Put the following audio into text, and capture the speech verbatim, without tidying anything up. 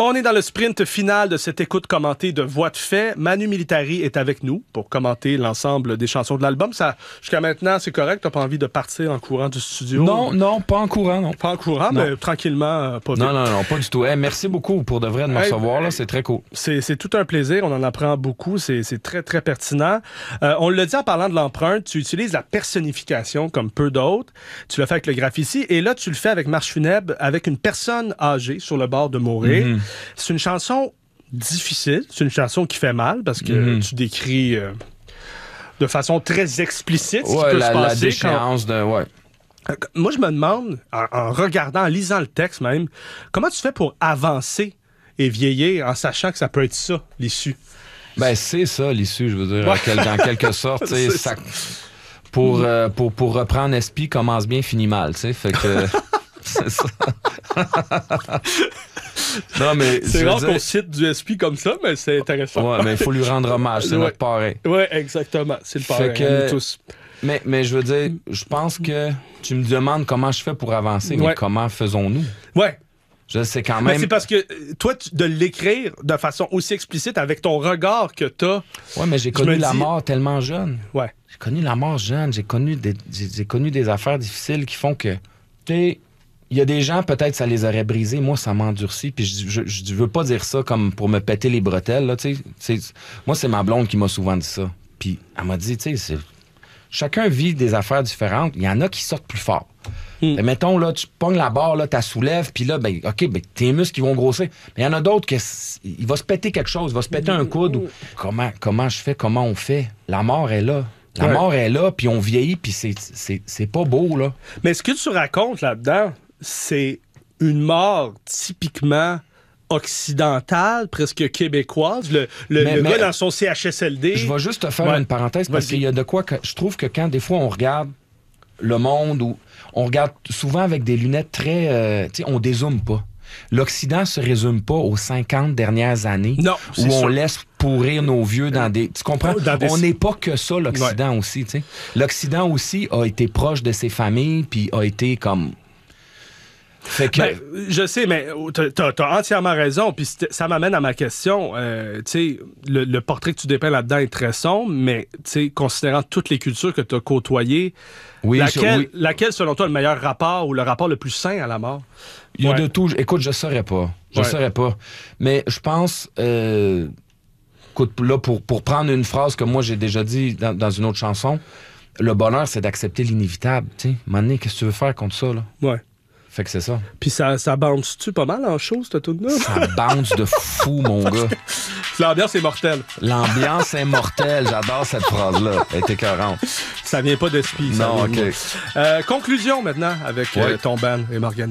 On est dans le sprint final de cette écoute commentée de Voix de fait. Manu Militari est avec nous pour commenter l'ensemble des chansons de l'album. Ça, jusqu'à maintenant, c'est correct? T'as pas envie de partir en courant du studio? Non, non, pas en courant, non. Pas en courant, non. mais tranquillement, euh, pas vite. Non, non, non, pas du tout. Hey, merci beaucoup pour de vrai de me hey, recevoir. hey, là, c'est très cool. C'est, c'est tout un plaisir. On en apprend beaucoup. C'est, c'est très, très pertinent. Euh, on l'a dit en parlant de l'empreinte, tu utilises la personnification comme peu d'autres. Tu l'as fait avec le graffiti. Et là, tu le fais avec Marche funèbre, avec une personne âgée sur le bord de mourir. Mm-hmm. C'est une chanson difficile. C'est une chanson qui fait mal parce que mm-hmm. tu décris euh, de façon très explicite ce ouais, qui peut la, se passer. La déchéance quand... de... Ouais. Moi, je me demande, en, en regardant, en lisant le texte même, comment tu fais pour avancer et vieillir en sachant que ça peut être ça, l'issue? Ben, c'est ça, l'issue, je veux dire, ouais. en quelque sorte. ça. Ça, pour, mm. euh, pour, pour reprendre S P, commence bien, finit mal, tu sais, fait que... c'est ça. Non, mais c'est rare dire... qu'on cite du S P comme ça, mais c'est intéressant. Ouais, mais il faut lui rendre hommage, c'est ouais. notre parrain. Oui, exactement, c'est le parrain, que... nous tous. Mais, mais je veux dire, je pense que tu me demandes comment je fais pour avancer, ouais. mais comment faisons-nous? Ouais. Je sais quand même... Mais c'est parce que toi, tu, de l'écrire de façon aussi explicite avec ton regard que t'as... Ouais, mais j'ai connu la dis... mort tellement jeune. Ouais. J'ai connu la mort jeune, j'ai connu des, j'ai, j'ai connu des affaires difficiles qui font que... Tu sais, il y a des gens, peut-être, ça les aurait brisés. Moi, ça m'endurcit. Puis je, je, je veux pas dire ça comme pour me péter les bretelles, là, tu sais. Moi, c'est ma blonde qui m'a souvent dit ça. Puis elle m'a dit, tu sais, chacun vit des affaires différentes. Il y en a qui sortent plus fort. Mm. Et mettons, là, tu pognes la barre, là, tu soulèves, puis là, ben, OK, ben, tes muscles, ils vont grossir. Mais il y en a d'autres qui il va se péter quelque chose, il va se péter un coude. Ou, comment, comment je fais, comment on fait? La mort est là. La ouais. mort est là, puis on vieillit, puis c'est, c'est, c'est pas beau, là. Mais ce que tu racontes là-dedans, c'est une mort typiquement occidentale, presque québécoise. Le, le, mais, le mais, gars dans son C H S L D... Je vais juste te faire ouais. une parenthèse, parce Vas-y. qu'il y a de quoi que je trouve que quand, des fois, on regarde le monde, ou on regarde souvent avec des lunettes très... Euh, tu sais, on dézoome pas. L'Occident se résume pas aux cinquante dernières années non, où sûr. on laisse pourrir nos vieux dans des... Tu comprends? Des... On n'est pas que ça, l'Occident ouais. aussi, tu sais. L'Occident aussi a été proche de ses familles, puis a été comme... Fait que... ben, je sais, mais t'as, t'as entièrement raison. Puis ça m'amène à ma question. Euh, tu sais, le, le portrait que tu dépeins là-dedans est très sombre, mais tu sais, considérant toutes les cultures que tu as côtoyées, oui, laquelle, je, oui. laquelle, selon toi, le meilleur rapport ou le rapport le plus sain à la mort? Il y a ouais. de tout. Écoute, je saurais pas. Je ouais. saurais pas. Mais je pense... Euh, écoute, là, pour, pour prendre une phrase que moi, j'ai déjà dit dans, dans une autre chanson, le bonheur, c'est d'accepter l'inévitable. Tu sais, à un moment donné, qu'est-ce que tu veux faire contre ça, là? Ouais. Fait que c'est ça. Puis ça, ça bounce-tu pas mal en show, cette tune-là? Ça bounce de fou, mon gars. L'ambiance est mortelle. L'ambiance est mortelle. J'adore cette phrase-là. Elle est écœurante. Ça vient pas d'esprit. Non, OK. Euh, conclusion maintenant avec ouais. euh, ton band et Morgane.